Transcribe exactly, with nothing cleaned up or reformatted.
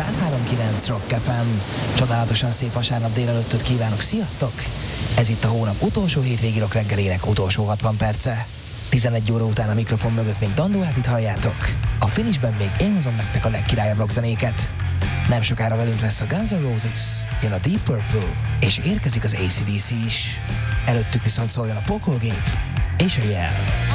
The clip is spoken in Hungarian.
száz három pont kilenc Rock ef em. Csodálatosan szép vasárnap délelőttöt kívánok, sziasztok! Ez itt a hónap utolsó hétvégi rock reggelének utolsó hatvan perce. tizenegy óra után a mikrofon mögött még Dandó Ágit halljátok. A finishben még én hozom nektek a legkirályabb rockzenéket. Nem sokára velünk lesz a Guns N' Roses, jön a Deep Purple, és érkezik az á cé dé cé is. Előttük viszont szóljon a Pokolgép és a Yell.